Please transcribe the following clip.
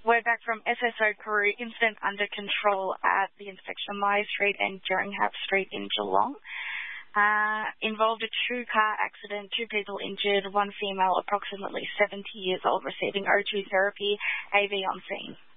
We're back from SSO Peru. Incident under control at the intersection of Myers Street and Jerringhap Street in Geelong. Involved a two-car accident, 2 people injured, 1 female approximately 70 years old receiving O2 therapy, AV on scene.